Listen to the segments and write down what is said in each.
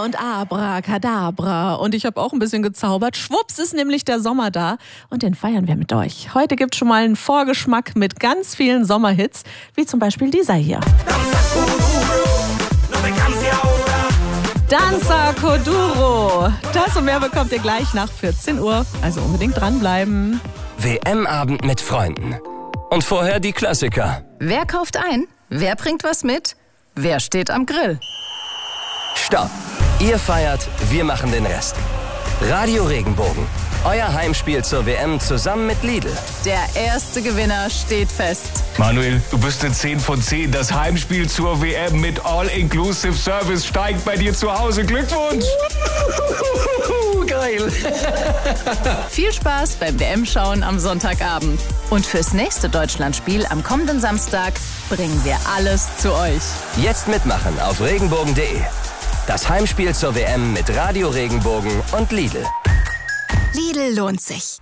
und Abracadabra. Und ich habe auch ein bisschen gezaubert. Schwupps ist nämlich der Sommer da und den feiern wir mit euch. Heute gibt's schon mal einen Vorgeschmack mit ganz vielen Sommerhits, wie zum Beispiel dieser hier. Danza Kuduro. Das und mehr bekommt ihr gleich nach 14 Uhr. Also unbedingt dranbleiben. WM-Abend mit Freunden. Und vorher die Klassiker. Wer kauft ein? Wer bringt was mit? Wer steht am Grill? Stopp! Ihr feiert, wir machen den Rest. Radio Regenbogen. Euer Heimspiel zur WM zusammen mit Lidl. Der erste Gewinner steht fest. Manuel, du bist eine 10 von 10. Das Heimspiel zur WM mit All-Inclusive Service steigt bei dir zu Hause. Glückwunsch! Geil! Viel Spaß beim WM-Schauen am Sonntagabend. Und fürs nächste Deutschlandspiel am kommenden Samstag bringen wir alles zu euch. Jetzt mitmachen auf regenbogen.de. Das Heimspiel zur WM mit Radio Regenbogen und Lidl. Lidl lohnt sich.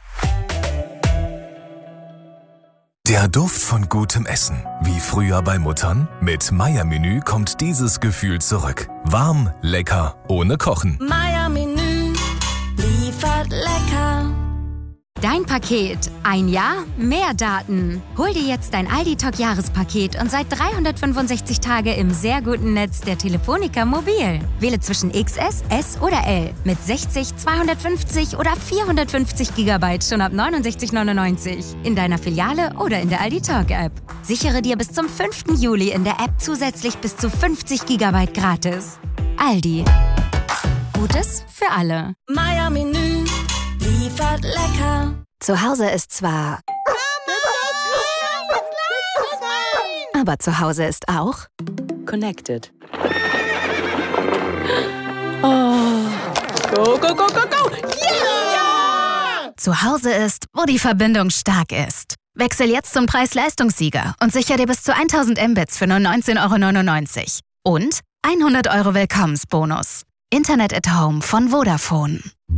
Der Duft von gutem Essen. Wie früher bei Muttern? Mit Meier-Menü kommt dieses Gefühl zurück. Warm, lecker, ohne Kochen. Meier-Menü liefert lecker. Dein Paket. Ein Jahr, mehr Daten. Hol dir jetzt dein Aldi-Talk-Jahrespaket und sei 365 Tage im sehr guten Netz der Telefonica Mobil. Wähle zwischen XS, S oder L mit 60, 250 oder 450 GB schon ab 69,99 in deiner Filiale oder in der Aldi-Talk-App. Sichere dir bis zum 5. Juli in der App zusätzlich bis zu 50 GB gratis. Aldi. Gutes für alle. Meier-Menü liefert lecker. Zu Hause ist zwar... Aber zu Hause ist auch... Connected. Go, go, go, go, go! Yeah! Zu Hause ist, wo die Verbindung stark ist. Wechsel jetzt zum Preis-Leistungssieger und sicher dir bis zu 1000 Mbits für nur 19,99 € und 100 € Willkommensbonus. Internet at Home von Vodafone.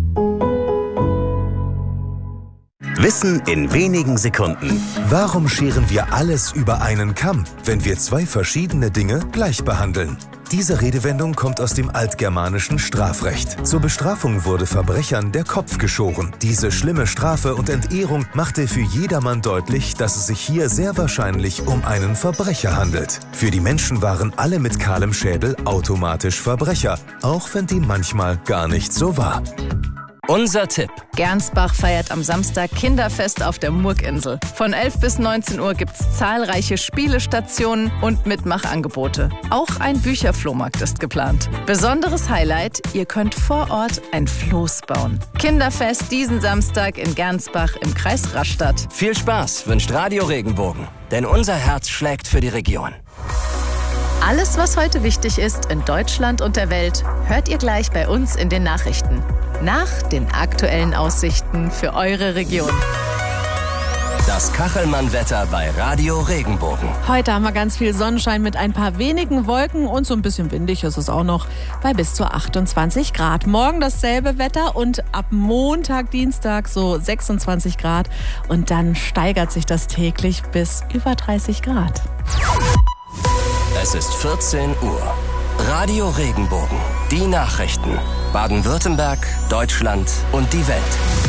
Wissen in wenigen Sekunden. Warum scheren wir alles über einen Kamm, wenn wir zwei verschiedene Dinge gleich behandeln? Diese Redewendung kommt aus dem altgermanischen Strafrecht. Zur Bestrafung wurde Verbrechern der Kopf geschoren. Diese schlimme Strafe und Entehrung machte für jedermann deutlich, dass es sich hier sehr wahrscheinlich um einen Verbrecher handelt. Für die Menschen waren alle mit kahlem Schädel automatisch Verbrecher, auch wenn dem manchmal gar nicht so war. Unser Tipp. Gernsbach feiert am Samstag Kinderfest auf der Murginsel. Von 11 bis 19 Uhr gibt's zahlreiche Spielestationen und Mitmachangebote. Auch ein Bücherflohmarkt ist geplant. Besonderes Highlight, ihr könnt vor Ort ein Floß bauen. Kinderfest diesen Samstag in Gernsbach im Kreis Rastatt. Viel Spaß wünscht Radio Regenbogen, denn unser Herz schlägt für die Region. Alles, was heute wichtig ist in Deutschland und der Welt, hört ihr gleich bei uns in den Nachrichten. Nach den aktuellen Aussichten für eure Region. Das Kachelmann-Wetter bei Radio Regenbogen. Heute haben wir ganz viel Sonnenschein mit ein paar wenigen Wolken und so ein bisschen windig ist es auch noch bei bis zu 28 Grad. Morgen dasselbe Wetter und ab Montag, Dienstag so 26 Grad und dann steigert sich das täglich bis über 30 Grad. Es ist 14 Uhr. Radio Regenbogen. Die Nachrichten. Baden-Württemberg, Deutschland und die Welt.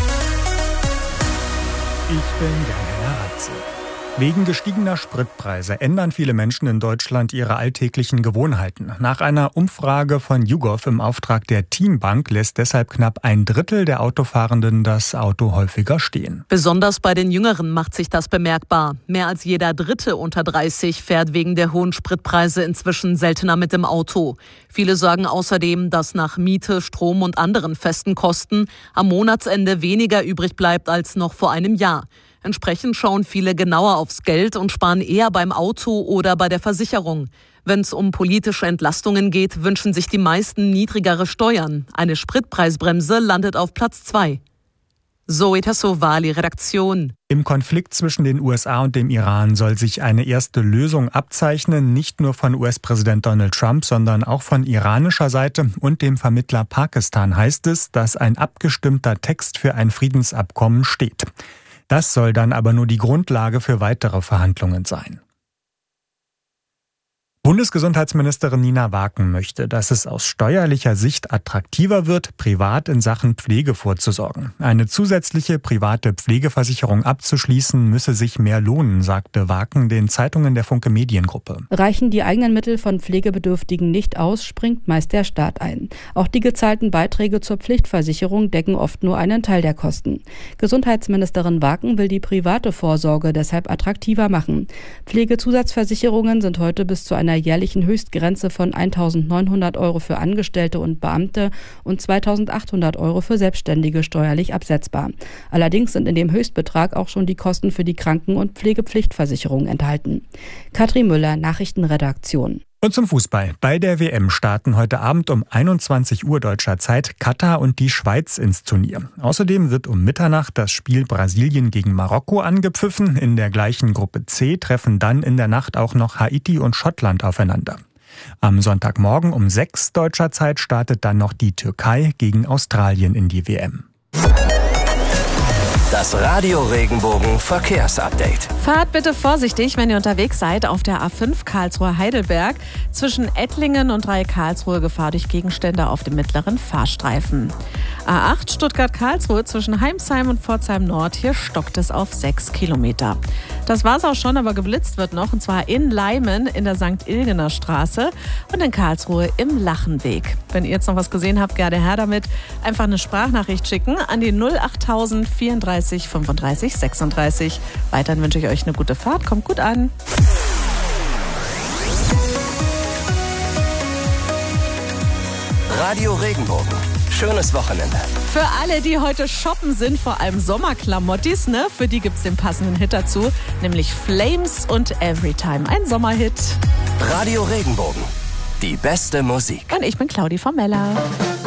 Ich bin Daniel Ratze. Wegen gestiegener Spritpreise ändern viele Menschen in Deutschland ihre alltäglichen Gewohnheiten. Nach einer Umfrage von YouGov im Auftrag der Teambank lässt deshalb knapp ein Drittel der Autofahrenden das Auto häufiger stehen. Besonders bei den Jüngeren macht sich das bemerkbar. Mehr als jeder Dritte unter 30 fährt wegen der hohen Spritpreise inzwischen seltener mit dem Auto. Viele sagen außerdem, dass nach Miete, Strom und anderen festen Kosten am Monatsende weniger übrig bleibt als noch vor einem Jahr. Entsprechend schauen viele genauer aufs Geld und sparen eher beim Auto oder bei der Versicherung. Wenn es um politische Entlastungen geht, wünschen sich die meisten niedrigere Steuern. Eine Spritpreisbremse landet auf Platz 2. Zoe Tassovali, Redaktion. Im Konflikt zwischen den USA und dem Iran soll sich eine erste Lösung abzeichnen, nicht nur von US-Präsident Donald Trump, sondern auch von iranischer Seite und dem Vermittler Pakistan heißt es, dass ein abgestimmter Text für ein Friedensabkommen steht. Das soll dann aber nur die Grundlage für weitere Verhandlungen sein. Bundesgesundheitsministerin Nina Waken möchte, dass es aus steuerlicher Sicht attraktiver wird, privat in Sachen Pflege vorzusorgen. Eine zusätzliche private Pflegeversicherung abzuschließen, müsse sich mehr lohnen, sagte Waken den Zeitungen der Funke Mediengruppe. Reichen die eigenen Mittel von Pflegebedürftigen nicht aus, springt meist der Staat ein. Auch die gezahlten Beiträge zur Pflichtversicherung decken oft nur einen Teil der Kosten. Gesundheitsministerin Waken will die private Vorsorge deshalb attraktiver machen. Pflegezusatzversicherungen sind heute bis zu einer jährlichen Höchstgrenze von 1.900 € für Angestellte und Beamte und 2.800 € für Selbstständige steuerlich absetzbar. Allerdings sind in dem Höchstbetrag auch schon die Kosten für die Kranken- und Pflegepflichtversicherung enthalten. Katrin Müller, Nachrichtenredaktion. Und zum Fußball. Bei der WM starten heute Abend um 21 Uhr deutscher Zeit Katar und die Schweiz ins Turnier. Außerdem wird um Mitternacht das Spiel Brasilien gegen Marokko angepfiffen. In der gleichen Gruppe C treffen dann in der Nacht auch noch Haiti und Schottland aufeinander. Am Sonntagmorgen um 6 deutscher Zeit startet dann noch die Türkei gegen Australien in die WM. Das Radio Regenbogen Verkehrsupdate. Fahrt bitte vorsichtig, wenn ihr unterwegs seid auf der A5 Karlsruhe-Heidelberg. Zwischen Ettlingen und Karlsruhe Gefahr durch Gegenstände auf dem mittleren Fahrstreifen. A8 Stuttgart-Karlsruhe zwischen Heimsheim und Pforzheim Nord. Hier stockt es auf 6 Kilometer. Das war's auch schon, aber geblitzt wird noch. Und zwar in Leimen in der St. Ilgener Straße und in Karlsruhe im Lachenweg. Wenn ihr jetzt noch was gesehen habt, gerne her damit. Einfach eine Sprachnachricht schicken an die 08000 34 35 36. Weiterhin wünsche ich euch eine gute Fahrt. Kommt gut an. Radio Regenbogen. Schönes Wochenende. Für alle, die heute shoppen sind, vor allem Sommerklamottis, ne? Für die gibt's den passenden Hit dazu, nämlich Flames und Everytime. Ein Sommerhit. Radio Regenbogen. Die beste Musik. Und ich bin Claudi Formella.